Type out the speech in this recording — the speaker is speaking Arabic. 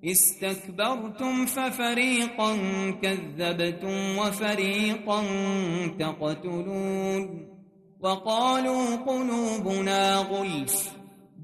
استكبرتم ففريقا كذبتم وفريقا تقتلون وقالوا قلوبنا غلف